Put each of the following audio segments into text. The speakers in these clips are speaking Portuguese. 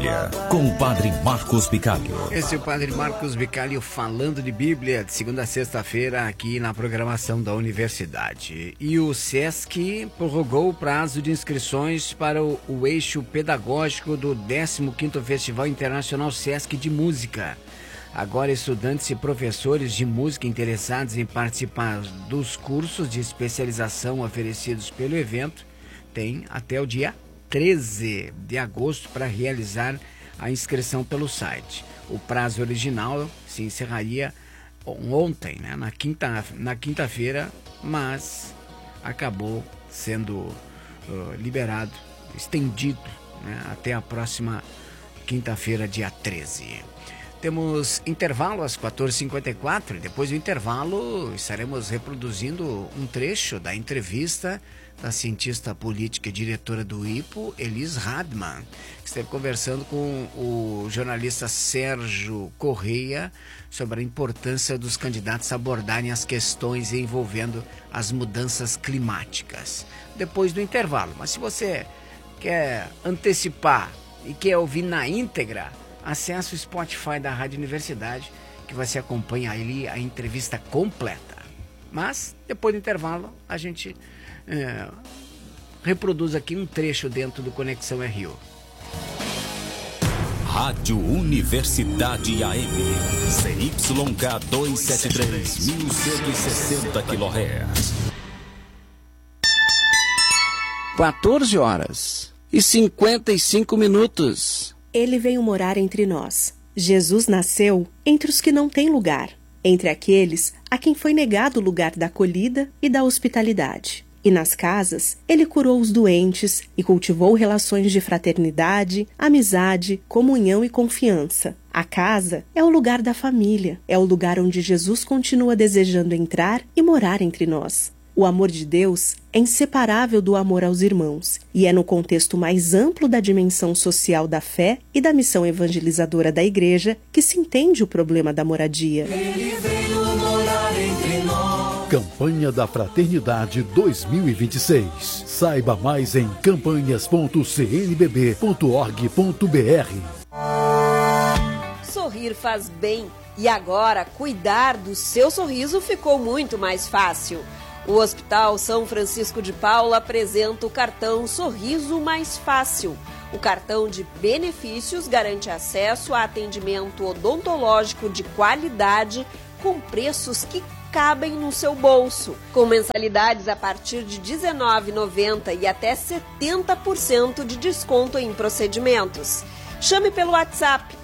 Bíblia, com o Padre Marcos Bicalho. Esse é o Padre Marcos Bicalho falando de Bíblia, de segunda a sexta-feira, aqui na programação da Universidade. E o SESC prorrogou o prazo de inscrições para o eixo pedagógico do 15º Festival Internacional SESC de Música. Agora, estudantes e professores de música interessados em participar dos cursos de especialização oferecidos pelo evento têm até o dia 13 de agosto para realizar a inscrição pelo site. O prazo original se encerraria ontem, né, na quinta-feira, mas acabou sendo liberado, estendido, né, até a próxima quinta-feira, dia 13. Temos intervalo às 14h54 e depois do intervalo estaremos reproduzindo um trecho da entrevista da cientista política e diretora do IPO, Elis Radman, que esteve conversando com o jornalista Sérgio Correia sobre a importância dos candidatos abordarem as questões envolvendo as mudanças climáticas. Depois do intervalo, mas se você quer antecipar e quer ouvir na íntegra, acesse o Spotify da Rádio Universidade, que você acompanha ali a entrevista completa. Mas, depois do intervalo, a gente reproduz aqui um trecho dentro do Conexão RU. Rádio Universidade AM, CYK 273, 1160 kHz. 14h55. Ele veio morar entre nós. Jesus nasceu entre os que não têm lugar, entre aqueles a quem foi negado o lugar da acolhida e da hospitalidade. E nas casas, ele curou os doentes e cultivou relações de fraternidade, amizade, comunhão e confiança. A casa é o lugar da família, é o lugar onde Jesus continua desejando entrar e morar entre nós. O amor de Deus é inseparável do amor aos irmãos e é no contexto mais amplo da dimensão social da fé e da missão evangelizadora da Igreja que se entende o problema da moradia. Ele veio morar entre nós. Campanha da Fraternidade 2026. Saiba mais em campanhas.cnbb.org.br. Sorrir faz bem e agora cuidar do seu sorriso ficou muito mais fácil. O Hospital São Francisco de Paula apresenta o cartão Sorriso Mais Fácil. O cartão de benefícios garante acesso a atendimento odontológico de qualidade com preços que cabem no seu bolso, com mensalidades a partir de R$ 19,90 e até 70% de desconto em procedimentos. Chame pelo WhatsApp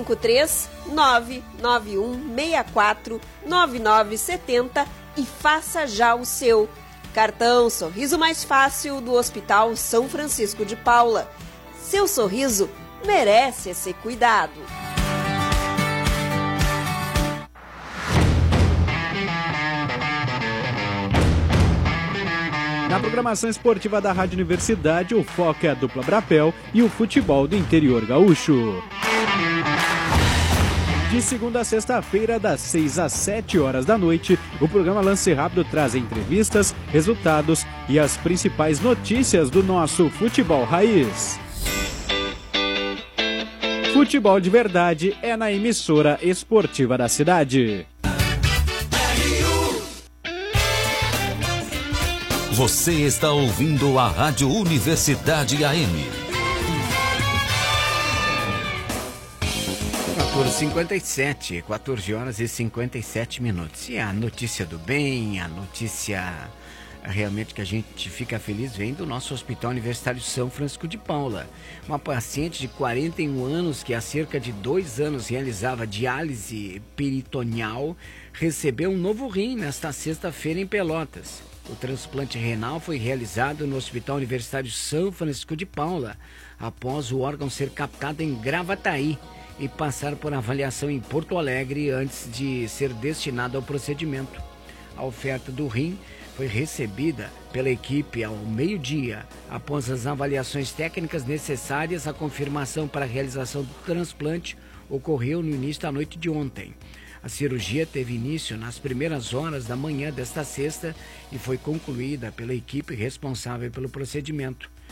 53991649970 e faça já o seu. Cartão Sorriso Mais Fácil do Hospital São Francisco de Paula. Seu sorriso merece ser cuidado. Na programação esportiva da Rádio Universidade, o foco é a dupla Brapel e o futebol do interior gaúcho. De segunda a sexta-feira, das 6 às 7 horas da noite, o programa Lance Rápido traz entrevistas, resultados e as principais notícias do nosso futebol raiz. Futebol de verdade é na emissora esportiva da cidade. Você está ouvindo a Rádio Universidade AM. 14h57. E a notícia do bem, a notícia realmente que a gente fica feliz vem do nosso Hospital Universitário São Francisco de Paula. Uma paciente de 41 anos que há cerca de 2 anos realizava diálise peritoneal recebeu um novo rim nesta sexta-feira em Pelotas. O transplante renal foi realizado no Hospital Universitário São Francisco de Paula, após o órgão ser captado em Gravataí e passar por avaliação em Porto Alegre antes de ser destinado ao procedimento. A oferta do rim foi recebida pela equipe ao meio-dia. Após as avaliações técnicas necessárias, a confirmação para a realização do transplante ocorreu no início da noite de ontem. A cirurgia teve início nas primeiras horas da manhã desta sexta e foi concluída pela equipe responsável pelo procedimento.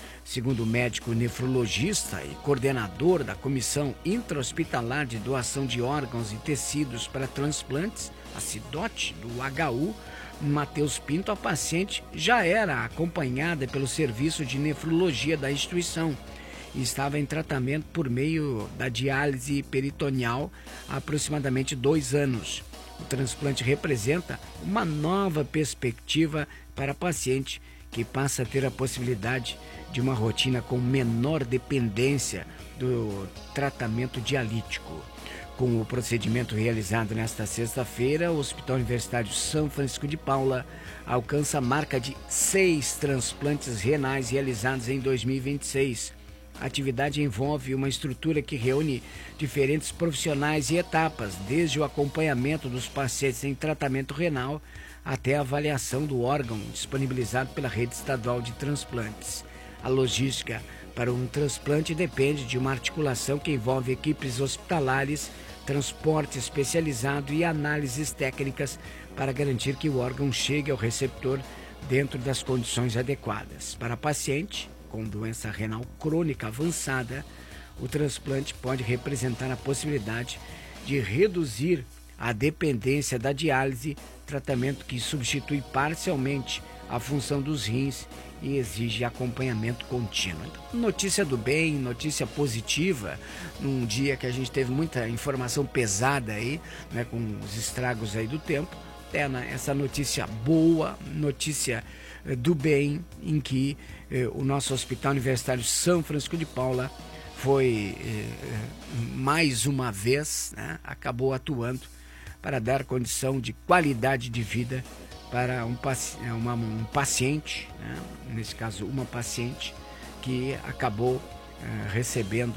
Segundo o médico nefrologista e coordenador da Comissão Intra-Hospitalar de Doação de Órgãos e Tecidos para Transplantes, a CIDOT, do HU, Matheus Pinto, a paciente já era acompanhada pelo serviço de nefrologia da instituição e estava em tratamento por meio da diálise peritoneal há aproximadamente 2 anos. O transplante representa uma nova perspectiva para a paciente, que passa a ter a possibilidade de uma rotina com menor dependência do tratamento dialítico. Com o procedimento realizado nesta sexta-feira, o Hospital Universitário São Francisco de Paula alcança a marca de 6 transplantes renais realizados em 2026. A atividade envolve uma estrutura que reúne diferentes profissionais e etapas, desde o acompanhamento dos pacientes em tratamento renal até a avaliação do órgão disponibilizado pela rede estadual de transplantes. A logística para um transplante depende de uma articulação que envolve equipes hospitalares, transporte especializado e análises técnicas para garantir que o órgão chegue ao receptor dentro das condições adequadas. Para a paciente com doença renal crônica avançada, o transplante pode representar a possibilidade de reduzir a dependência da diálise, tratamento que substitui parcialmente a função dos rins e exige acompanhamento contínuo. Então, notícia do bem, notícia positiva, num dia que a gente teve muita informação pesada aí, né, com os estragos aí do tempo, essa notícia boa, notícia do bem, em que o nosso Hospital Universitário São Francisco de Paula foi, mais uma vez, né, acabou atuando para dar condição de qualidade de vida para um paciente, né, nesse caso uma paciente, que acabou recebendo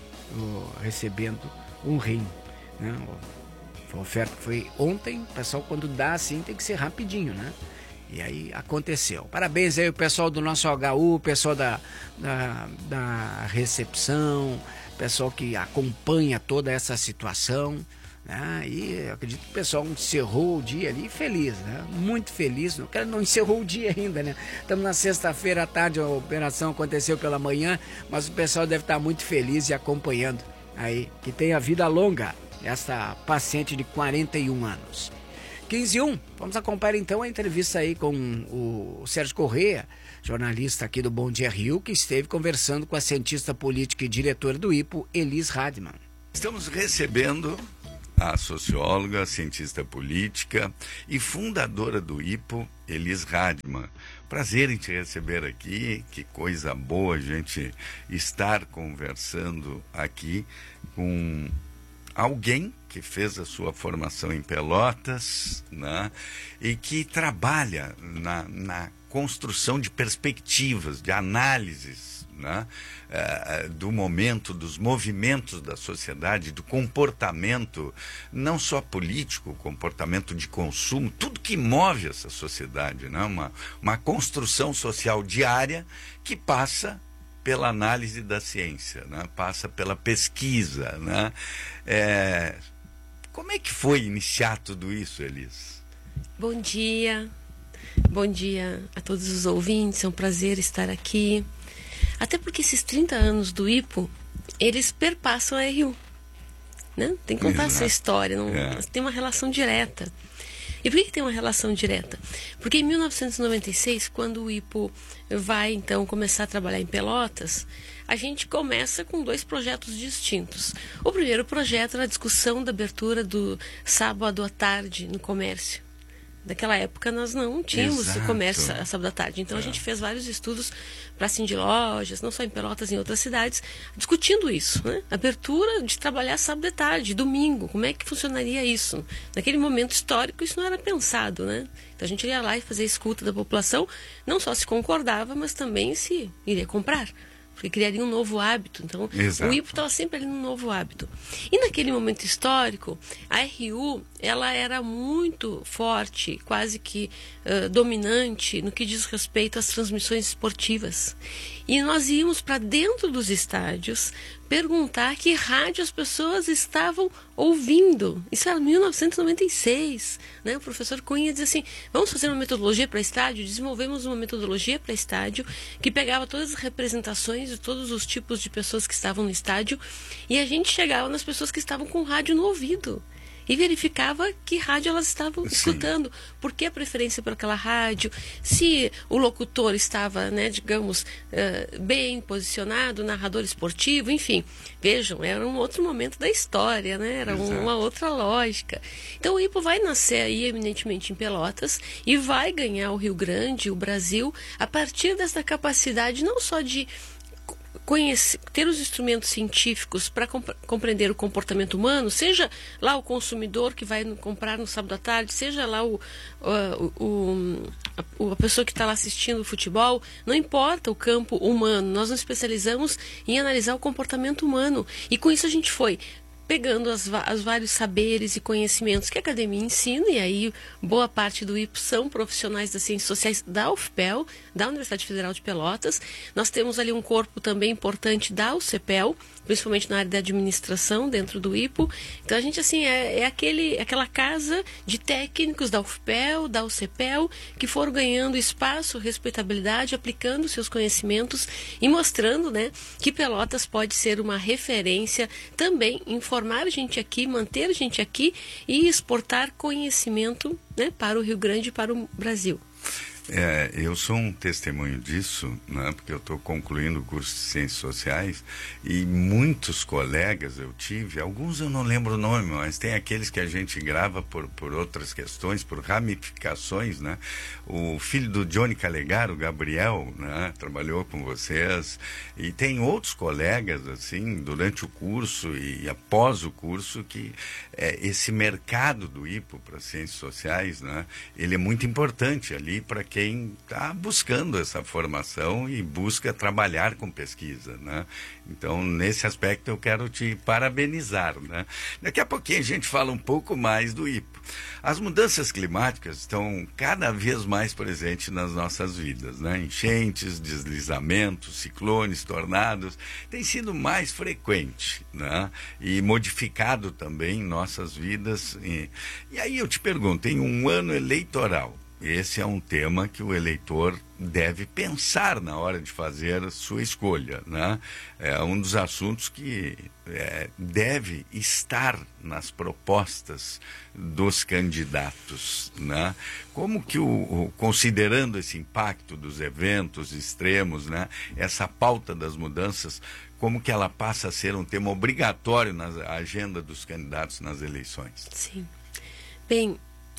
um rim, né? A oferta foi ontem, o pessoal quando dá assim tem que ser rapidinho, né? E aí aconteceu. Parabéns aí o pessoal do nosso HU, o pessoal da recepção, o pessoal que acompanha toda essa situação, né? E eu acredito que o pessoal encerrou o dia ali feliz, né? Muito feliz. O cara não encerrou o dia ainda, né? Estamos na sexta-feira à tarde, a operação aconteceu pela manhã, mas o pessoal deve estar muito feliz e acompanhando aí. Que tenha vida longa essa paciente de 41 anos. 15h01, vamos acompanhar então a entrevista aí com o Sérgio Corrêa, jornalista aqui do Bom Dia Rio, que esteve conversando com a cientista política e diretora do IPO, Elis Radman. Estamos recebendo a socióloga, cientista política e fundadora do IPO, Elis Radman. Prazer em te receber aqui, que coisa boa a gente estar conversando aqui com alguém que fez a sua formação em Pelotas, né, e que trabalha na construção de perspectivas, de análises, né, do momento, dos movimentos da sociedade, do comportamento, não só político, comportamento de consumo, tudo que move essa sociedade, né, uma construção social diária que passa pela análise da ciência, né? Passa pela pesquisa, né? Como é que foi iniciar tudo isso, Elis? Bom dia a todos os ouvintes, é um prazer estar aqui, até porque esses 30 anos do IPO, eles perpassam a RU, né? Tem que contar essa história, tem uma relação direta. E por que tem uma relação direta? Porque em 1996, quando o IPO vai então começar a trabalhar em Pelotas, a gente começa com 2 projetos distintos. O primeiro projeto era a discussão da abertura do sábado à tarde no comércio. Naquela época nós não tínhamos o comércio sábado à tarde. Então a gente fez vários estudos para de lojas, não só em Pelotas, em outras cidades, discutindo isso, né? Abertura de trabalhar sábado à tarde, domingo, como é que funcionaria isso? Naquele momento histórico isso não era pensado, né? Então a gente ia lá e fazia a escuta da população, não só se concordava, mas também se iria comprar, porque criaria um novo hábito. Então, o IPO estava sempre ali num novo hábito. E naquele momento histórico, a RU, ela era muito forte, quase que dominante, no que diz respeito às transmissões esportivas. E nós íamos para dentro dos estádios perguntar que rádio as pessoas estavam ouvindo. Isso era 1996. Né? O professor Cunha dizia assim, vamos fazer uma metodologia para estádio? Desenvolvemos uma metodologia para estádio que pegava todas as representações de todos os tipos de pessoas que estavam no estádio e a gente chegava nas pessoas que estavam com rádio no ouvido. E verificava que rádio elas estavam escutando, por que a preferência por aquela rádio, se o locutor estava, né, digamos, bem posicionado, narrador esportivo, enfim. Vejam, era um outro momento da história, né? Era uma outra lógica. Então o IPO vai nascer aí eminentemente em Pelotas e vai ganhar o Rio Grande, o Brasil, a partir dessa capacidade não só de ter os instrumentos científicos para compreender o comportamento humano, seja lá o consumidor que vai comprar no sábado à tarde, seja lá a pessoa que está lá assistindo o futebol, não importa o campo humano, nós nos especializamos em analisar o comportamento humano. E com isso a gente foi pegando os vários saberes e conhecimentos que a academia ensina, e aí boa parte do IPO são profissionais das ciências sociais da UFPEL, da Universidade Federal de Pelotas. Nós temos ali um corpo também importante da UCPEL, principalmente na área da administração dentro do IPO. Então a gente assim aquela casa de técnicos da UFPEL, da UCPEL, que foram ganhando espaço, respeitabilidade, aplicando seus conhecimentos e mostrando, né, que Pelotas pode ser uma referência também em formar gente aqui, manter gente aqui e exportar conhecimento, né, para o Rio Grande e para o Brasil. Eu sou um testemunho disso, né, porque eu estou concluindo o curso de Ciências Sociais e muitos colegas eu tive, alguns eu não lembro o nome, mas tem aqueles que a gente grava por outras questões, por ramificações, né? O filho do Johnny Calegaro, o Gabriel, né, trabalhou com vocês, e tem outros colegas, assim, durante o curso e após o curso, que esse mercado do IPO para Ciências Sociais, né, ele é muito importante ali para quem está buscando essa formação e busca trabalhar com pesquisa, né? Então, nesse aspecto, eu quero te parabenizar, né? Daqui a pouquinho a gente fala um pouco mais do IPO. As mudanças climáticas estão cada vez mais presentes nas nossas vidas, né? Enchentes, deslizamentos, ciclones, tornados, tem sido mais frequente, né? E modificado também em nossas vidas. E aí eu te pergunto, em um ano eleitoral, esse é um tema que o eleitor deve pensar na hora de fazer a sua escolha, né? É um dos assuntos que deve estar nas propostas dos candidatos, né? Como que, considerando esse impacto dos eventos extremos, né, essa pauta das mudanças, como que ela passa a ser um tema obrigatório na agenda dos candidatos nas eleições? Sim. Bem,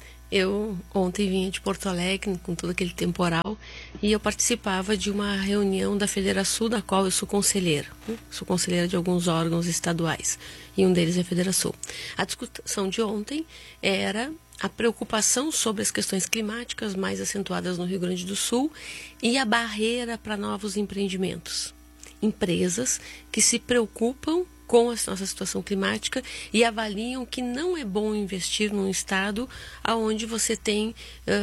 eu ontem vinha de Porto Alegre com todo aquele temporal e eu participava de uma reunião da Federação, da qual eu sou conselheira. Sou conselheira de alguns órgãos estaduais e um deles é a Federação. A discussão de ontem era a preocupação sobre as questões climáticas mais acentuadas no Rio Grande do Sul e a barreira para novos empreendimentos. Empresas que se preocupam com a nossa situação climática e avaliam que não é bom investir num estado onde você tem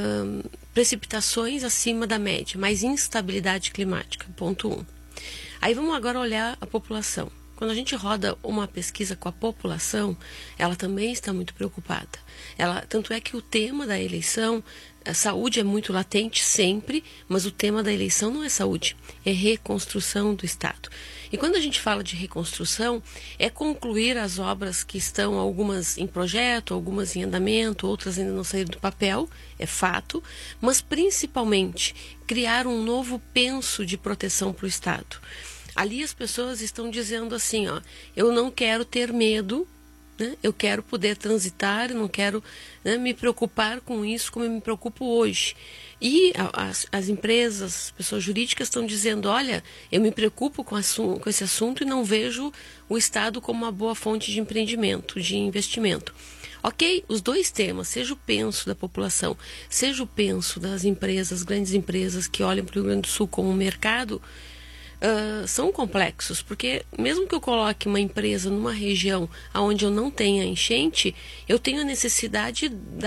precipitações acima da média, mais instabilidade climática, ponto 1. Aí vamos agora olhar a população. Quando a gente roda uma pesquisa com a população, ela também está muito preocupada. Tanto é que o tema da eleição, a saúde é muito latente sempre, mas o tema da eleição não é saúde, é reconstrução do Estado. E quando a gente fala de reconstrução, é concluir as obras que estão, algumas em projeto, algumas em andamento, outras ainda não saíram do papel, é fato, mas principalmente criar um novo penso de proteção para o Estado. Ali as pessoas estão dizendo assim, ó, eu não quero ter medo, né? Eu quero poder transitar, eu não quero, né, me preocupar com isso como eu me preocupo hoje. E as empresas, as pessoas jurídicas estão dizendo, olha, eu me preocupo com esse assunto e não vejo o Estado como uma boa fonte de empreendimento, de investimento. Ok, os dois temas, seja o penso da população, seja o penso das empresas, grandes empresas que olham para o Rio Grande do Sul como um mercado, são complexos, porque mesmo que eu coloque uma empresa numa região onde eu não tenha enchente, eu tenho a necessidade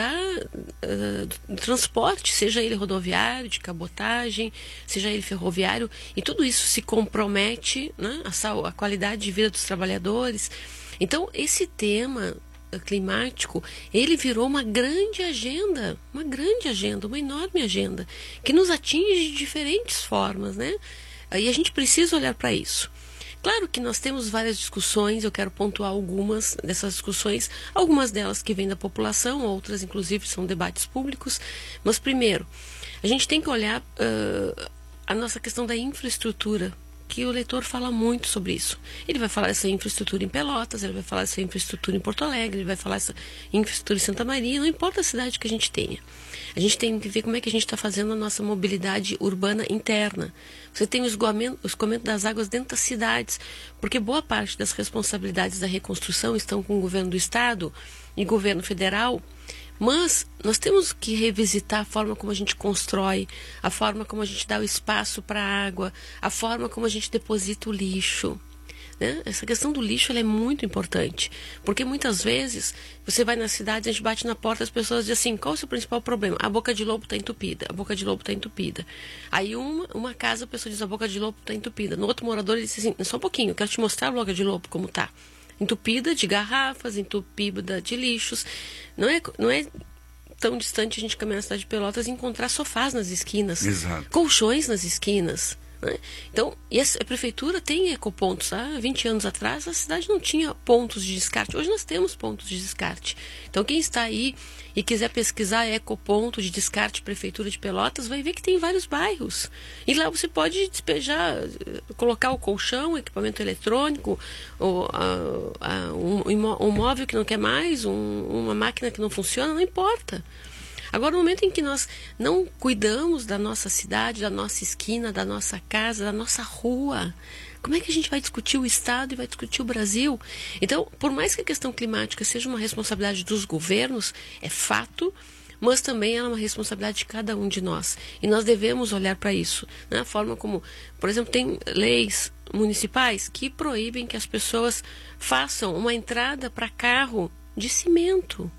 do transporte, seja ele rodoviário, de cabotagem, seja ele ferroviário, e tudo isso se compromete, né, a qualidade de vida dos trabalhadores. Então, esse tema climático, ele virou uma grande agenda, uma enorme agenda, que nos atinge de diferentes formas, né? E a gente precisa olhar para isso. Claro que nós temos várias discussões, eu quero pontuar algumas dessas discussões, algumas delas que vêm da população, outras inclusive são debates públicos, mas primeiro, a gente tem que olhar a nossa questão da infraestrutura, que o leitor fala muito sobre isso. Ele vai falar dessa infraestrutura em Pelotas, ele vai falar dessa infraestrutura em Porto Alegre, ele vai falar dessa infraestrutura em Santa Maria, não importa a cidade que a gente tenha. A gente tem que ver como é que a gente está fazendo a nossa mobilidade urbana interna. Você tem o escoamento das águas dentro das cidades, porque boa parte das responsabilidades da reconstrução estão com o governo do estado e governo federal, mas nós temos que revisitar a forma como a gente constrói, a forma como a gente dá o espaço para a água, a forma como a gente deposita o lixo. Essa questão do lixo ela é muito importante, porque muitas vezes você vai nas cidades, a gente bate na porta, as pessoas dizem assim, qual é o seu principal problema? A boca de lobo está entupida, a boca de lobo está entupida. Aí uma casa a pessoa diz, a boca de lobo está entupida. No outro morador ele diz assim, só um pouquinho, eu quero te mostrar a boca de lobo como está. Entupida de garrafas, entupida de lixos. Não é tão distante a gente caminhar na cidade de Pelotas e encontrar sofás nas esquinas, exato, colchões nas esquinas. Então, e a prefeitura tem ecopontos. Há 20 anos atrás, a cidade não tinha pontos de descarte. Hoje nós temos pontos de descarte. Então, quem está aí e quiser pesquisar ecoponto de descarte Prefeitura de Pelotas, vai ver que tem vários bairros. E lá você pode despejar, colocar o colchão, equipamento eletrônico, um móvel que não quer mais, uma máquina que não funciona, não importa. Agora, no momento em que nós não cuidamos da nossa cidade, da nossa esquina, da nossa casa, da nossa rua, como é que a gente vai discutir o Estado e vai discutir o Brasil? Então, por mais que a questão climática seja uma responsabilidade dos governos, é fato, mas também é uma responsabilidade de cada um de nós. E nós devemos olhar para isso. Né? A forma como, por exemplo, tem leis municipais que proíbem que as pessoas façam uma entrada para carro de cimento.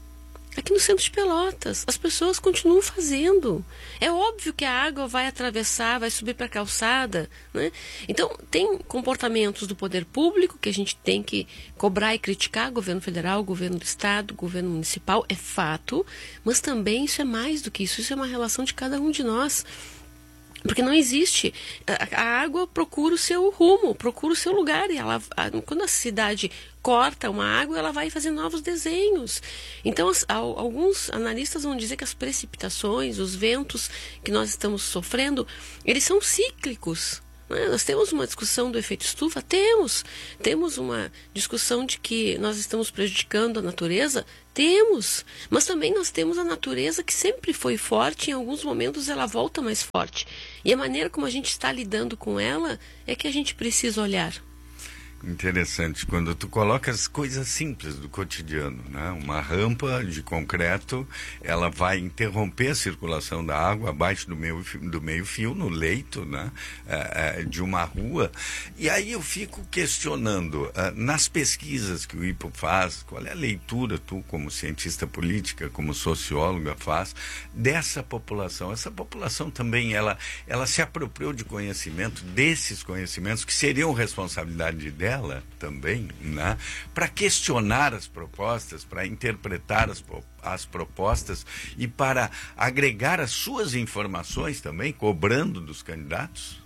Aqui no centro de Pelotas, as pessoas continuam fazendo. É óbvio que a água vai atravessar, vai subir para a calçada, né? Então, tem comportamentos do poder público que a gente tem que cobrar e criticar, governo federal, governo do estado, governo municipal, é fato, mas também isso é mais do que isso, isso é uma relação de cada um de nós. Porque não existe, a água procura o seu rumo, procura o seu lugar, e quando a cidade corta uma água, ela vai fazer novos desenhos. Então, alguns analistas vão dizer que as precipitações, os ventos que nós estamos sofrendo, eles são cíclicos. Nós temos uma discussão do efeito estufa? Temos uma discussão de que nós estamos prejudicando a natureza? Temos, mas também nós temos a natureza que sempre foi forte, em alguns momentos ela volta mais forte. E a maneira como a gente está lidando com ela é que a gente precisa olhar. Interessante, quando tu coloca as coisas simples do cotidiano, né? Uma rampa de concreto, ela vai interromper a circulação da água abaixo do meio-fio, no leito, né? De uma rua. E aí eu fico questionando, nas pesquisas que o IPO faz, qual é a leitura tu, como cientista política, como socióloga, faz dessa população? Essa população também, ela se apropriou de conhecimento, desses conhecimentos que seriam responsabilidade dela também, né? Para questionar as propostas, para interpretar as propostas e para agregar as suas informações também, cobrando dos candidatos?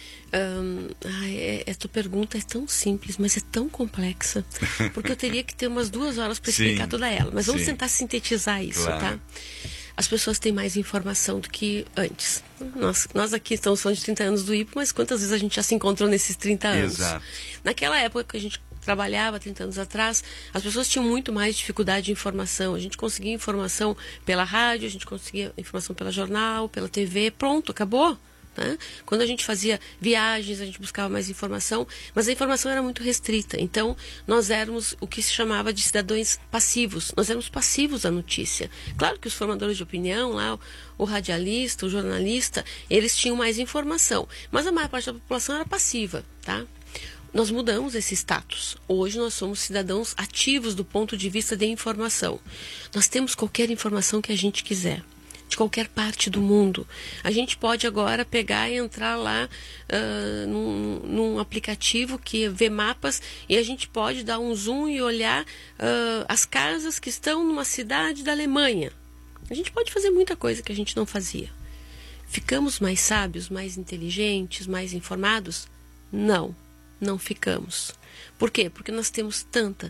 Tua pergunta é tão simples, mas é tão complexa, porque eu teria que ter umas 2 horas para explicar toda ela, mas vamos tentar sintetizar isso, claro. Tá? As pessoas têm mais informação do que antes. Nós aqui estamos falando de 30 anos do IPO, mas quantas vezes a gente já se encontrou nesses 30 anos? Exato. Naquela época que a gente trabalhava, 30 anos atrás, as pessoas tinham muito mais dificuldade de informação. A gente conseguia informação pela rádio, a gente conseguia informação pela jornal, pela TV, pronto, acabou. Né? Quando a gente fazia viagens, a gente buscava mais informação, mas a informação era muito restrita. Então, nós éramos o que se chamava de cidadãos passivos. Nós éramos passivos da notícia. Claro que os formadores de opinião, lá, o radialista, o jornalista, eles tinham mais informação. Mas a maior parte da população era passiva, tá? Nós mudamos esse status. Hoje nós somos cidadãos ativos do ponto de vista de informação. Nós temos qualquer informação que a gente quiser, de qualquer parte do mundo. A gente pode agora pegar e entrar lá num aplicativo que vê mapas e a gente pode dar um zoom e olhar as casas que estão numa cidade da Alemanha. A gente pode fazer muita coisa que a gente não fazia. Ficamos mais sábios, mais inteligentes, mais informados? Não. Não ficamos. Por quê? Porque nós temos tanta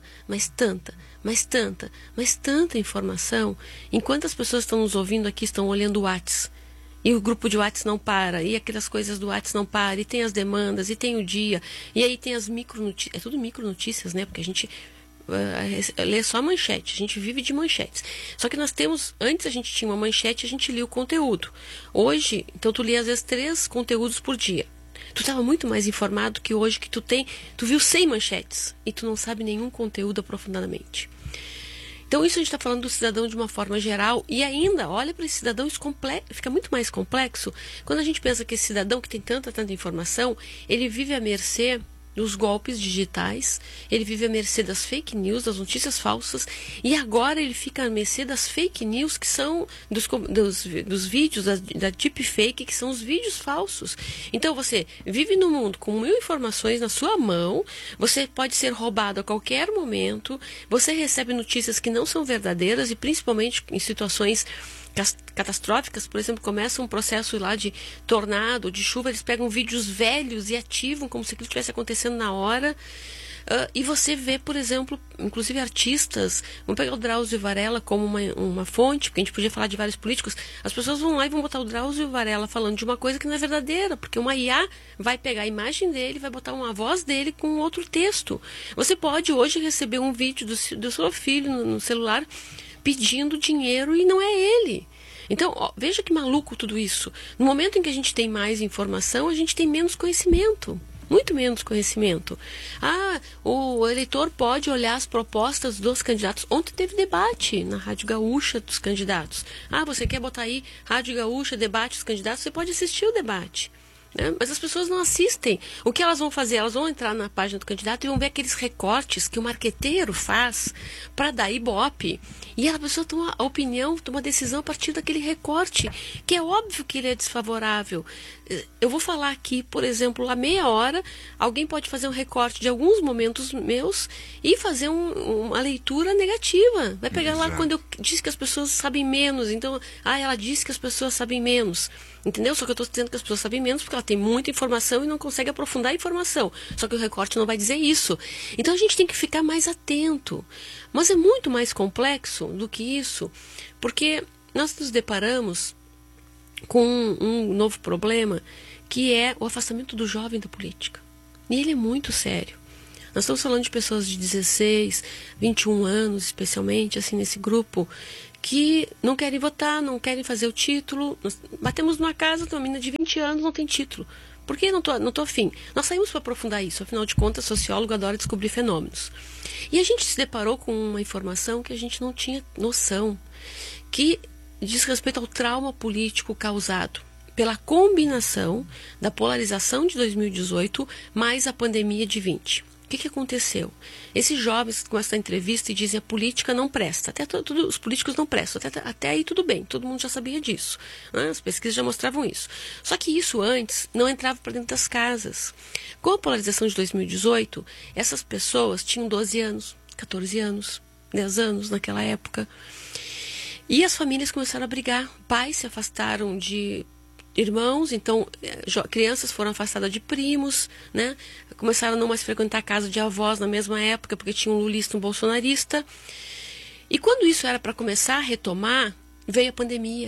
informação. Enquanto as pessoas estão nos ouvindo aqui, estão olhando o WhatsApp, e o grupo de WhatsApp não para, e aquelas coisas do WhatsApp não param, e tem as demandas, e tem o dia, e aí tem as micronotícias, é tudo micronotícias, né? Porque a gente lê só manchete, a gente vive de manchetes. Só que nós temos, antes a gente tinha uma manchete, a gente lia o conteúdo. Hoje, então tu lia às vezes 3 conteúdos por dia. Tu estava muito mais informado que hoje, que tu viu 100 manchetes e tu não sabe nenhum conteúdo aprofundadamente. Então isso a gente está falando do cidadão de uma forma geral, e ainda, olha para esse cidadão, isso fica muito mais complexo quando a gente pensa que esse cidadão que tem tanta informação, ele vive à mercê dos golpes digitais, ele vive à mercê das fake news, das notícias falsas, e agora ele fica à mercê das fake news, que são dos vídeos, da deepfake, que são os vídeos falsos. Então você vive no mundo com 1000 informações na sua mão, você pode ser roubado a qualquer momento, você recebe notícias que não são verdadeiras, e principalmente em situações catastróficas. Por exemplo, começa um processo lá de tornado, de chuva, eles pegam vídeos velhos e ativam como se aquilo estivesse acontecendo na hora. E você vê, por exemplo, inclusive artistas, vamos pegar o Drauzio Varela como uma fonte, porque a gente podia falar de vários políticos, as pessoas vão lá e vão botar o Drauzio Varela falando de uma coisa que não é verdadeira, porque uma IA vai pegar a imagem dele, vai botar uma voz dele com outro texto. Você pode hoje receber um vídeo do seu filho no celular pedindo dinheiro e não é ele. Então, veja que maluco tudo isso. No momento em que a gente tem mais informação, a gente tem menos conhecimento. Muito menos conhecimento. O eleitor pode olhar as propostas dos candidatos. Ontem teve debate na Rádio Gaúcha dos candidatos. Você quer botar aí Rádio Gaúcha, debate dos candidatos? Você pode assistir o debate. Mas as pessoas não assistem. O que elas vão fazer? Elas vão entrar na página do candidato e vão ver aqueles recortes que o marqueteiro faz para dar ibope. E a pessoa toma a opinião, toma a decisão a partir daquele recorte, que é óbvio que ele é desfavorável. Eu vou falar aqui, por exemplo, a meia hora, alguém pode fazer um recorte de alguns momentos meus e fazer uma leitura negativa. Vai pegar lá quando eu disse que as pessoas sabem menos. Então, ela disse que as pessoas sabem menos. Entendeu? Só que eu estou dizendo que as pessoas sabem menos porque ela tem muita informação e não consegue aprofundar a informação. Só que o recorte não vai dizer isso. Então a gente tem que ficar mais atento. Mas é muito mais complexo do que isso, porque nós nos deparamos com um novo problema, que é o afastamento do jovem da política. E ele é muito sério. Nós estamos falando de pessoas de 16, 21 anos, especialmente, assim, nesse grupo, que não querem votar, não querem fazer o título. Nós batemos numa casa, uma menina de 20 anos não tem título. Por que não tô afim? Nós saímos para aprofundar isso. Afinal de contas, sociólogo adora descobrir fenômenos. E a gente se deparou com uma informação que a gente não tinha noção, que diz respeito ao trauma político causado pela combinação da polarização de 2018 mais a pandemia de 20. O que aconteceu? Esses jovens com essa entrevista e dizem a política não presta, os políticos não prestam, até aí tudo bem, todo mundo já sabia disso, né? As pesquisas já mostravam isso. Só que isso antes não entrava para dentro das casas. Com a polarização de 2018, essas pessoas tinham 12 anos, 14 anos, 10 anos naquela época, e as famílias começaram a brigar, pais se afastaram de irmãos, então crianças foram afastadas de primos, né? Começaram a não mais frequentar a casa de avós na mesma época, porque tinha um lulista e um bolsonarista. E quando isso era para começar a retomar, veio a pandemia.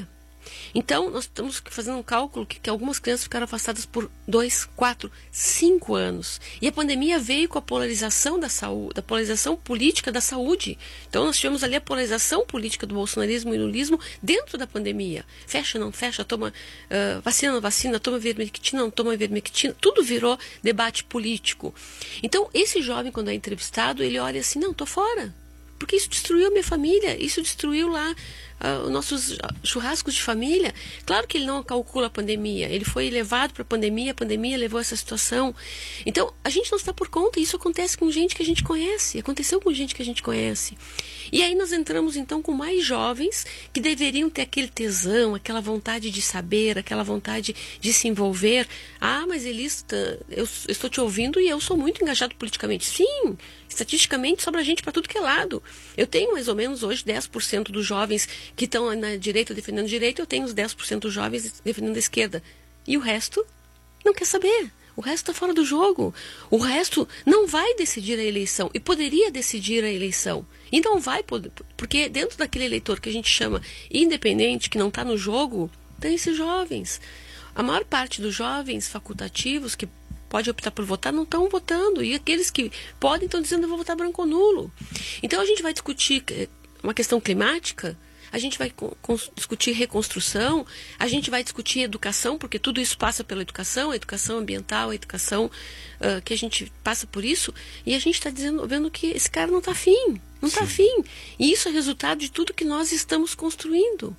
Então, nós estamos fazendo um cálculo que algumas crianças ficaram afastadas por 2, 4, 5 anos. E a pandemia veio com a polarização da saúde, da polarização política da saúde. Então, nós tivemos ali a polarização política do bolsonarismo e lulismo dentro da pandemia. Fecha, não fecha, toma vacina, não vacina, toma ivermectina, não toma ivermectina. Tudo virou debate político. Então, esse jovem, quando é entrevistado, ele olha assim, não, estou fora. Porque isso destruiu a minha família, isso destruiu lá os nossos churrascos de família. Claro que ele não calcula a pandemia, ele foi levado para a pandemia levou a essa situação. Então, a gente não está por conta, e isso acontece com gente que a gente conhece, aconteceu com gente que a gente conhece. E aí nós entramos então com mais jovens que deveriam ter aquele tesão, aquela vontade de saber, aquela vontade de se envolver. Ah, mas Elista, eu estou te ouvindo e eu sou muito engajado politicamente. Sim, estatisticamente sobra gente para tudo que é lado. Eu tenho mais ou menos hoje 10% dos jovens que estão na direita defendendo a direita, eu tenho os 10% dos jovens defendendo a esquerda. E o resto não quer saber. O resto está fora do jogo. O resto não vai decidir a eleição. E poderia decidir a eleição. E não vai poder. Porque dentro daquele eleitor que a gente chama independente, que não está no jogo, tem esses jovens. A maior parte dos jovens facultativos que pode optar por votar, não estão votando. E aqueles que podem estão dizendo eu vou votar branco ou nulo. Então a gente vai discutir uma questão climática, a gente vai discutir reconstrução, a gente vai discutir educação, porque tudo isso passa pela educação, a educação ambiental, a educação que a gente passa por isso, e a gente está vendo que esse cara não está afim, não está afim. E isso é resultado de tudo que nós estamos construindo.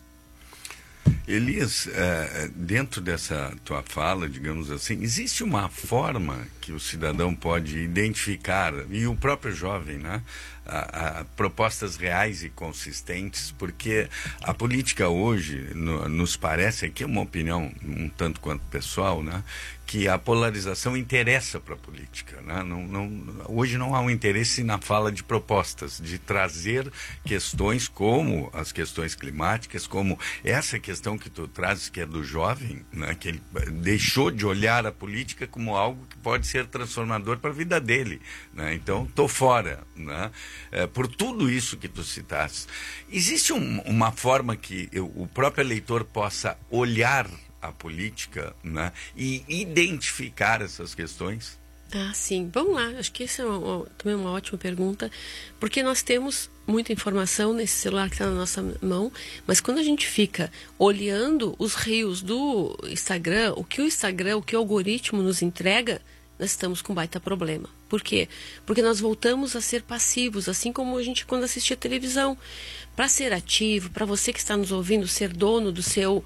Elias, dentro dessa tua fala, digamos assim, existe uma forma que o cidadão pode identificar, e o próprio jovem, né? Propostas reais e consistentes, porque a política hoje nos parece, aqui é uma opinião um tanto quanto pessoal, né, que a polarização interessa para a política, né? Hoje não há um interesse na fala de propostas, de trazer questões como as questões climáticas, como essa questão que tu trazes, que é do jovem, né, que ele deixou de olhar a política como algo que pode ser transformador para a vida dele, né? Então, estou fora, né? Por tudo isso que tu citaste. Existe uma forma que o próprio eleitor possa olhar a política, né, e identificar essas questões? Ah, sim. Vamos lá. Acho que essa é também uma ótima pergunta, porque nós temos muita informação nesse celular que está na nossa mão, mas quando a gente fica olhando os rios do Instagram, o que o algoritmo nos entrega, nós estamos com um baita problema. Por quê? Porque nós voltamos a ser passivos, assim como a gente quando assistia televisão. Para ser ativo, para você que está nos ouvindo, ser dono do seu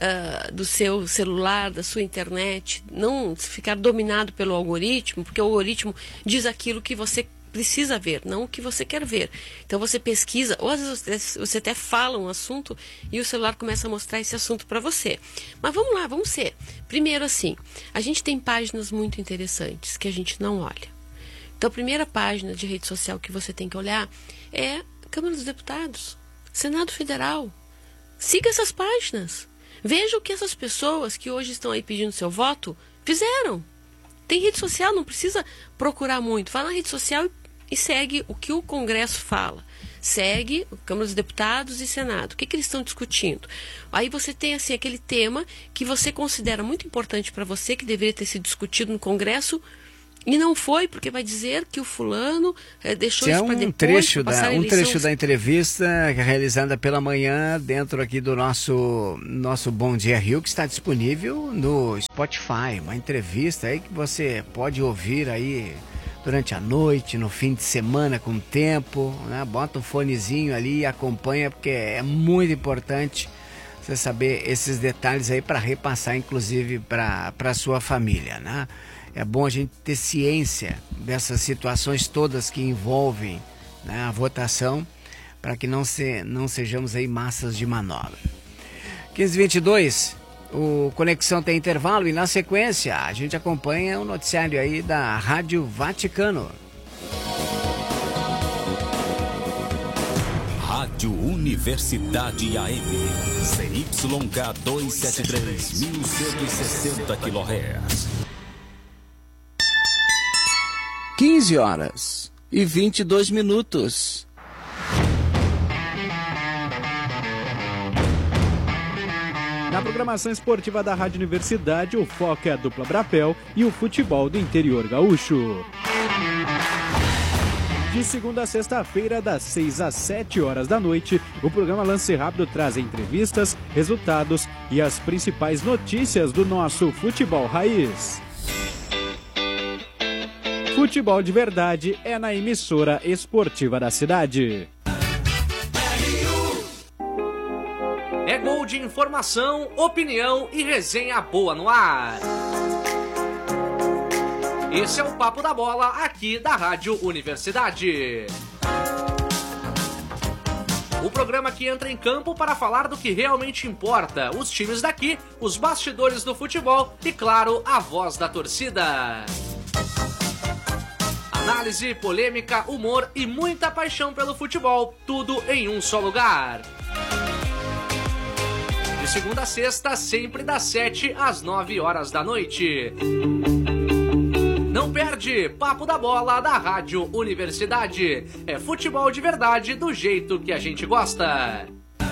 celular, da sua internet, não ficar dominado pelo algoritmo, porque o algoritmo diz aquilo que você precisa ver, não o que você quer ver. Então você pesquisa, ou às vezes você até fala um assunto e o celular começa a mostrar esse assunto para você. Mas vamos lá, vamos ser. Primeiro assim, a gente tem páginas muito interessantes que a gente não olha. Então a primeira página de rede social que você tem que olhar é a Câmara dos Deputados, Senado Federal. Siga essas páginas. Veja o que essas pessoas que hoje estão aí pedindo seu voto fizeram. Tem rede social, não precisa procurar muito. Vai na rede social e segue o que o Congresso fala. Segue a Câmara dos Deputados e Senado. O que eles estão discutindo? Aí você tem assim, aquele tema que você considera muito importante para você, que deveria ter sido discutido no Congresso, e não foi, porque vai dizer que o fulano deixou isso para depois. Um trecho da entrevista realizada pela manhã dentro aqui do nosso Bom Dia Rio, que está disponível no Spotify. Uma entrevista aí que você pode ouvir aí durante a noite, no fim de semana, com tempo, né? Bota um fonezinho ali e acompanha, porque é muito importante você saber esses detalhes aí para repassar, inclusive, para a sua família, né? É bom a gente ter ciência dessas situações todas que envolvem, né, a votação, para que não sejamos aí massas de manobra. 15h22, o Conexão tem intervalo e na sequência a gente acompanha o noticiário aí da Rádio Vaticano. Rádio Universidade AM, CYK 273, 1160 kHz. 15h22. Na programação esportiva da Rádio Universidade, o foco é a dupla Brapel e o futebol do interior gaúcho. De segunda a sexta-feira, das 6 às 7 horas da noite, o programa Lance Rápido traz entrevistas, resultados e as principais notícias do nosso futebol raiz. Futebol de verdade é na emissora esportiva da cidade. É gol de informação, opinião e resenha boa no ar. Esse é o Papo da Bola aqui da Rádio Universidade. O programa que entra em campo para falar do que realmente importa, os times daqui, os bastidores do futebol e, claro, a voz da torcida. Análise, polêmica, humor e muita paixão pelo futebol, tudo em um só lugar. De segunda a sexta, sempre das 7 às 9 horas da noite. Não perde, Papo da Bola da Rádio Universidade. É futebol de verdade do jeito que a gente gosta.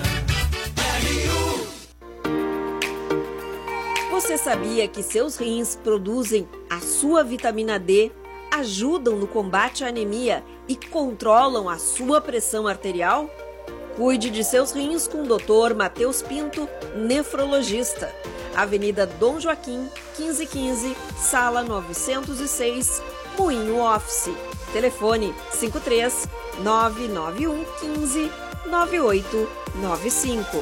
Você sabia que seus rins produzem a sua vitamina D, ajudam no combate à anemia e controlam a sua pressão arterial? Cuide de seus rins com o Dr. Matheus Pinto, nefrologista. Avenida Dom Joaquim, 1515, Sala 906, Moinho Office. Telefone 53 991 15 9895.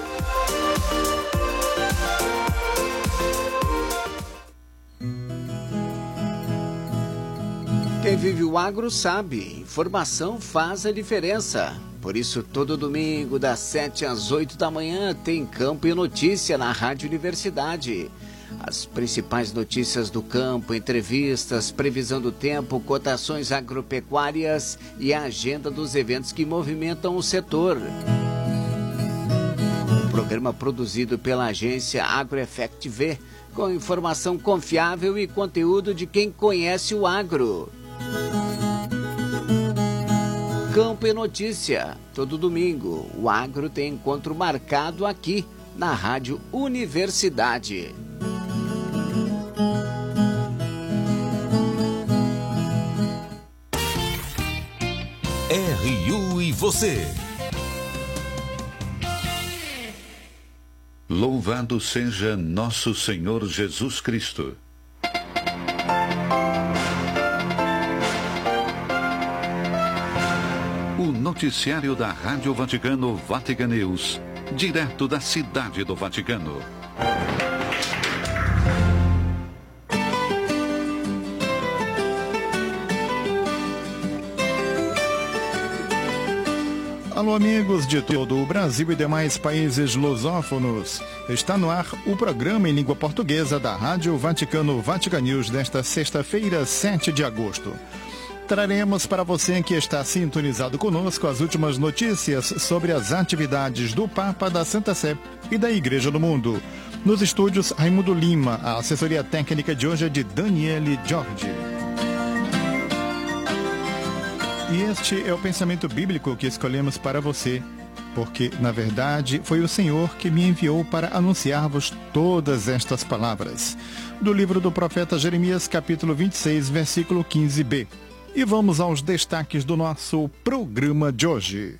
Quem vive o agro sabe, informação faz a diferença. Por isso, todo domingo, das 7 às 8 da manhã, tem Campo e Notícia na Rádio Universidade. As principais notícias do campo, entrevistas, previsão do tempo, cotações agropecuárias e a agenda dos eventos que movimentam o setor. Um programa produzido pela agência AgroEffect V, com informação confiável e conteúdo de quem conhece o agro. Campo e Notícia, todo domingo, o agro tem encontro marcado aqui na Rádio Universidade. RU e você. Louvado seja nosso Senhor Jesus Cristo. O noticiário da Rádio Vaticano Vatican News, direto da cidade do Vaticano. Alô, amigos de todo o Brasil e demais países lusófonos. Está no ar o programa em língua portuguesa da Rádio Vaticano Vatican News desta sexta-feira, 7 de agosto. Traremos para você que está sintonizado conosco as últimas notícias sobre as atividades do Papa, da Santa Sé e da Igreja do Mundo. Nos estúdios, Raimundo Lima, a assessoria técnica de hoje é de Daniele Jorge. E este é o pensamento bíblico que escolhemos para você, porque, na verdade, foi o Senhor que me enviou para anunciar-vos todas estas palavras. Do livro do profeta Jeremias, capítulo 26, versículo 15b. E vamos aos destaques do nosso programa de hoje.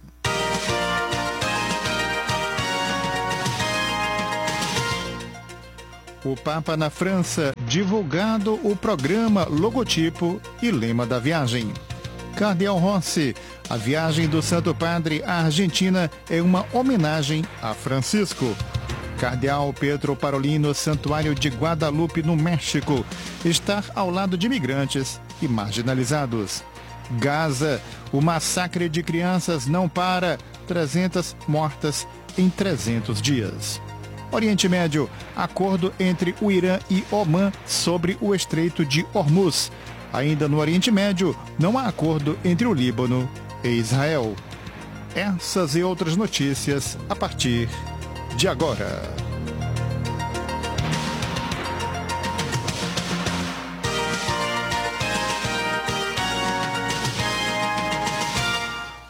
O Papa na França, divulgado o programa, logotipo e lema da viagem. Cardeal Rossi, a viagem do Santo Padre à Argentina é uma homenagem a Francisco. Cardeal Pedro Parolin, Santuário de Guadalupe, no México, estar ao lado de imigrantes e marginalizados. Gaza, o massacre de crianças não para, 300 mortas em 300 dias. Oriente Médio, acordo entre o Irã e Omã sobre o Estreito de Hormuz. Ainda no Oriente Médio, não há acordo entre o Líbano e Israel. Essas e outras notícias a partir de agora.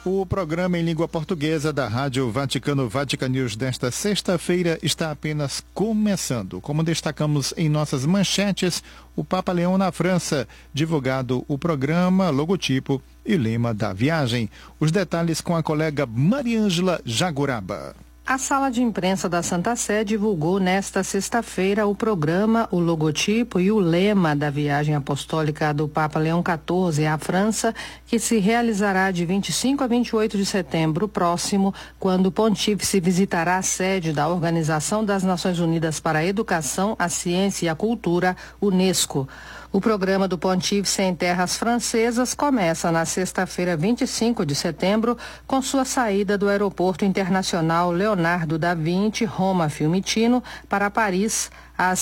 O programa em língua portuguesa da Rádio Vaticano Vatican News desta sexta-feira está apenas começando. Como destacamos em nossas manchetes, o Papa Leão na França, divulgado o programa, logotipo e lema da viagem. Os detalhes com a colega Mariângela Jaguraba. A sala de imprensa da Santa Sé divulgou nesta sexta-feira o programa, o logotipo e o lema da viagem apostólica do Papa Leão XIV à França, que se realizará de 25 a 28 de setembro próximo, quando o pontífice visitará a sede da Organização das Nações Unidas para a Educação, a Ciência e a Cultura, UNESCO. O programa do Pontífice em terras francesas começa na sexta-feira, 25 de setembro, com sua saída do Aeroporto Internacional Leonardo da Vinci, Roma Fiumicino, para Paris, às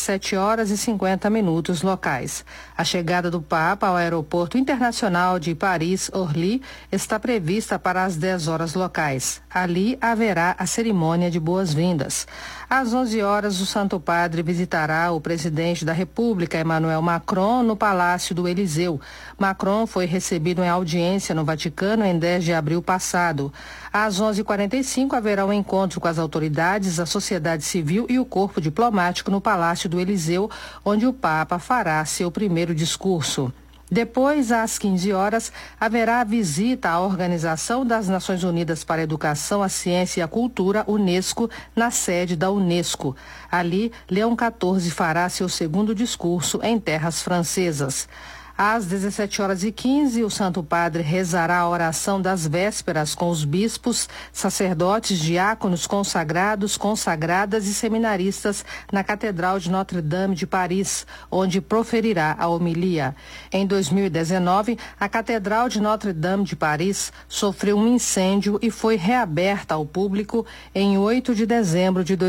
7h50 locais. A chegada do Papa ao Aeroporto Internacional de Paris-Orly está prevista para as 10 horas locais. Ali haverá a cerimônia de boas-vindas. Às 11 horas, o Santo Padre visitará o presidente da República, Emmanuel Macron, no Palácio do Eliseu. Macron foi recebido em audiência no Vaticano em 10 de abril passado. Às 11h45 haverá um encontro com as autoridades, a sociedade civil e o corpo diplomático no Palácio do Eliseu, onde o Papa fará seu primeiro discurso. Depois, às 15 horas, haverá a visita à Organização das Nações Unidas para a Educação, a Ciência e a Cultura, UNESCO, na sede da UNESCO. Ali, Leão XIV fará seu segundo discurso em terras francesas. Às 17h15, o Santo Padre rezará a oração das vésperas com os bispos, sacerdotes, diáconos, consagrados, consagradas e seminaristas na Catedral de Notre-Dame de Paris, onde proferirá a homilia. Em 2019, a Catedral de Notre-Dame de Paris sofreu um incêndio e foi reaberta ao público em 8 de dezembro de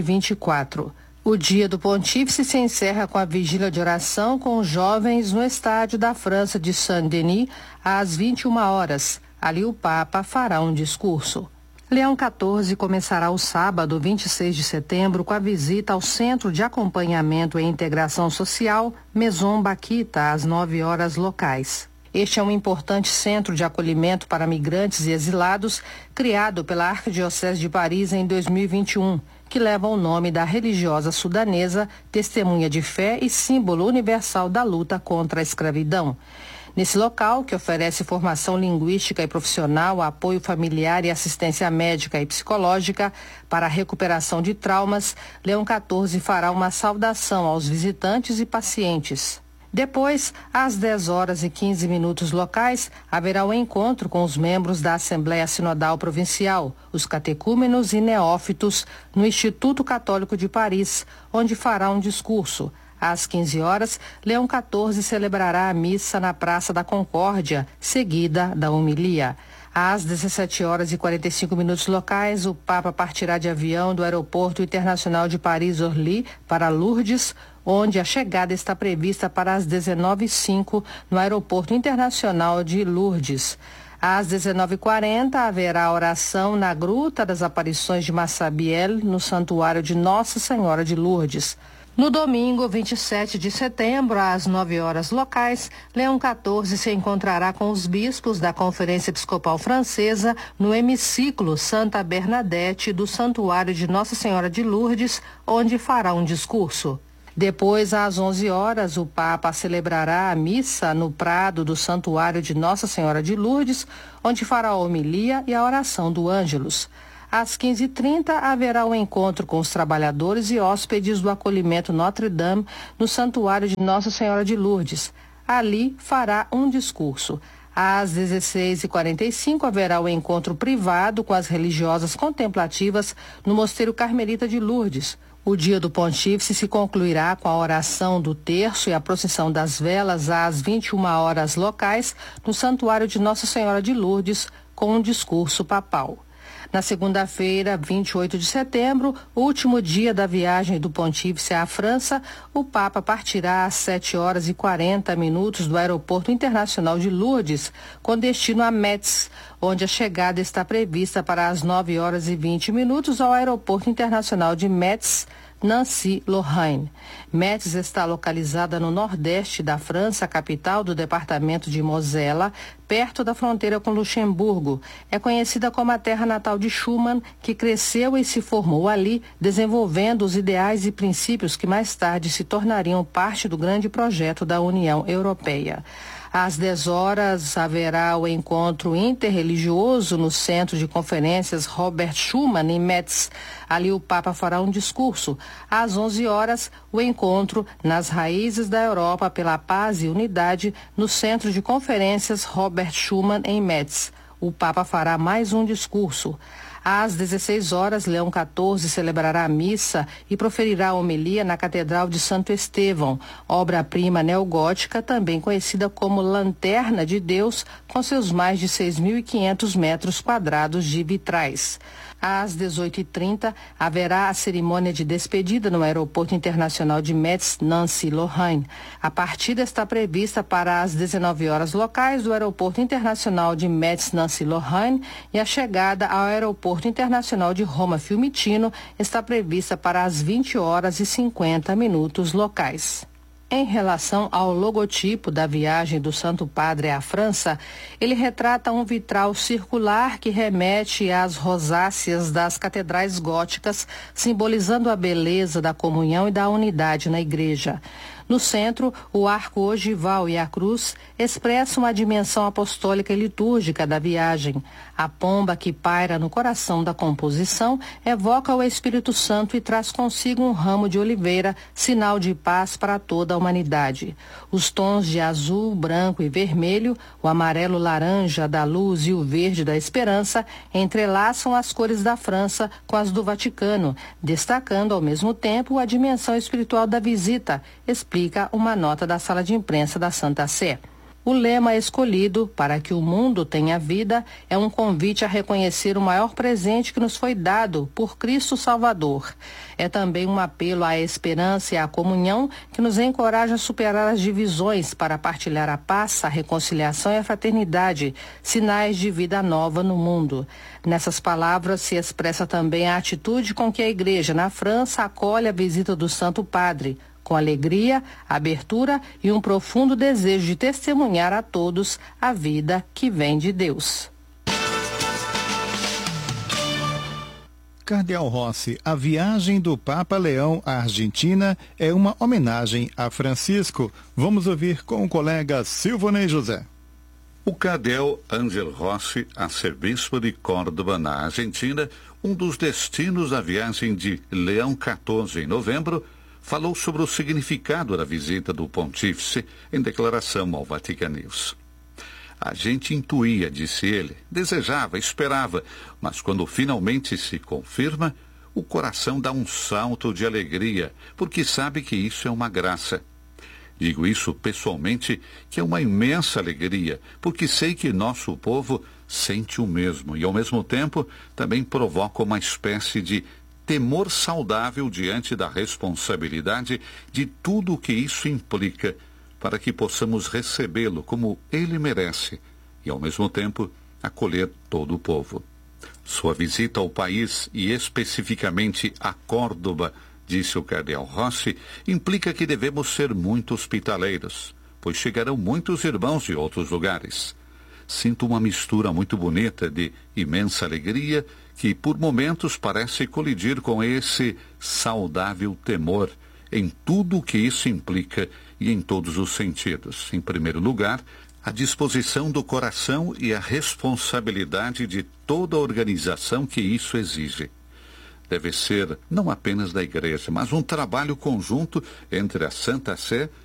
2024. O dia do Pontífice se encerra com a vigília de oração com os jovens no estádio da França de Saint-Denis, às 21 horas. Ali o Papa fará um discurso. Leão XIV começará o sábado, 26 de setembro, com a visita ao Centro de Acompanhamento e Integração Social, Maison Baquita, às 9 horas locais. Este é um importante centro de acolhimento para migrantes e exilados, criado pela Arquidiocese de Paris em 2021, que leva o nome da religiosa sudanesa, testemunha de fé e símbolo universal da luta contra a escravidão. Nesse local, que oferece formação linguística e profissional, apoio familiar e assistência médica e psicológica para a recuperação de traumas, Leão XIV fará uma saudação aos visitantes e pacientes. Depois, às 10h15 locais, haverá um encontro com os membros da Assembleia Sinodal Provincial, os catecúmenos e neófitos, no Instituto Católico de Paris, onde fará um discurso. Às 15 horas, Leão XIV celebrará a missa na Praça da Concórdia, seguida da homilia. Às 17h45 locais, o Papa partirá de avião do Aeroporto Internacional de Paris-Orly para Lourdes, onde a chegada está prevista para as 19h05 no Aeroporto Internacional de Lourdes. Às 19h40 haverá oração na Gruta das Aparições de Massabielle, no Santuário de Nossa Senhora de Lourdes. No domingo, 27 de setembro, às 9 horas locais, Leão XIV se encontrará com os bispos da Conferência Episcopal Francesa no hemiciclo Santa Bernadette do Santuário de Nossa Senhora de Lourdes, onde fará um discurso. Depois, às 11 horas, o Papa celebrará a missa no Prado do Santuário de Nossa Senhora de Lourdes, onde fará a homilia e a oração do Ângelus. Às 15h30, haverá um encontro com os trabalhadores e hóspedes do acolhimento Notre-Dame no Santuário de Nossa Senhora de Lourdes. Ali, fará um discurso. Às 16h45, haverá um encontro privado com as religiosas contemplativas no Mosteiro Carmelita de Lourdes. O dia do Pontífice se concluirá com a oração do terço e a procissão das velas às 21 horas locais no Santuário de Nossa Senhora de Lourdes, com um discurso papal. Na segunda-feira, 28 de setembro, último dia da viagem do Pontífice à França, o Papa partirá às 7h40 do Aeroporto Internacional de Lourdes, com destino a Metz, onde a chegada está prevista para as 9h20 ao Aeroporto Internacional de Metz, Nancy-Lorraine. Metz está localizada no nordeste da França, capital do departamento de Mosela, perto da fronteira com Luxemburgo. É conhecida como a terra natal de Schuman, que cresceu e se formou ali, desenvolvendo os ideais e princípios que mais tarde se tornariam parte do grande projeto da União Europeia. Às 10 horas haverá o encontro interreligioso no Centro de Conferências Robert Schuman, em Metz. Ali o Papa fará um discurso. Às 11 horas, o encontro nas raízes da Europa pela paz e unidade no Centro de Conferências Robert Schuman, em Metz. O Papa fará mais um discurso. Às 16 horas, Leão XIV celebrará a missa e proferirá a homilia na Catedral de Santo Estevão, obra-prima neogótica, também conhecida como Lanterna de Deus, com seus mais de 6.500 metros quadrados de vitrais. Às 18h30, haverá a cerimônia de despedida no Aeroporto Internacional de Metz, Nancy-Lorraine. A partida está prevista para as 19 horas locais do Aeroporto Internacional de Metz, Nancy-Lorraine, e a chegada ao Aeroporto Internacional de Roma Fiumicino está prevista para as 20h50 locais. Em relação ao logotipo da viagem do Santo Padre à França, ele retrata um vitral circular que remete às rosáceas das catedrais góticas, simbolizando a beleza da comunhão e da unidade na igreja. No centro, o arco ogival e a cruz expressam a dimensão apostólica e litúrgica da viagem. A pomba que paira no coração da composição evoca o Espírito Santo e traz consigo um ramo de oliveira, sinal de paz para toda a humanidade. Os tons de azul, branco e vermelho, o amarelo laranja da luz e o verde da esperança entrelaçam as cores da França com as do Vaticano, destacando ao mesmo tempo a dimensão espiritual da visita, explica uma nota da sala de imprensa da Santa Sé. O lema escolhido, para que o mundo tenha vida, é um convite a reconhecer o maior presente que nos foi dado por Cristo Salvador. É também um apelo à esperança e à comunhão que nos encoraja a superar as divisões para partilhar a paz, a reconciliação e a fraternidade, sinais de vida nova no mundo. Nessas palavras se expressa também a atitude com que a Igreja na França acolhe a visita do Santo Padre, com alegria, abertura e um profundo desejo de testemunhar a todos a vida que vem de Deus. Cardeal Rossi, a viagem do Papa Leão à Argentina é uma homenagem a Francisco. Vamos ouvir com o colega Silvonei José. O cardeal Ángel Rossi, arcebispo de Córdoba, na Argentina, um dos destinos da viagem de Leão XIV em novembro, falou sobre o significado da visita do pontífice em declaração ao Vatican News. A gente intuía, disse ele, desejava, esperava, mas quando finalmente se confirma, o coração dá um salto de alegria, porque sabe que isso é uma graça. Digo isso pessoalmente, que é uma imensa alegria, porque sei que nosso povo sente o mesmo e, ao mesmo tempo, também provoca uma espécie de temor saudável diante da responsabilidade de tudo o que isso implica, para que possamos recebê-lo como ele merece e, ao mesmo tempo, acolher todo o povo. Sua visita ao país e especificamente a Córdoba, disse o cardeal Rossi, implica que devemos ser muito hospitaleiros, pois chegarão muitos irmãos de outros lugares. Sinto uma mistura muito bonita de imensa alegria que por momentos parece colidir com esse saudável temor em tudo o que isso implica e em todos os sentidos. Em primeiro lugar, a disposição do coração e a responsabilidade de toda a organização que isso exige. Deve ser não apenas da Igreja, mas um trabalho conjunto entre a Santa Sé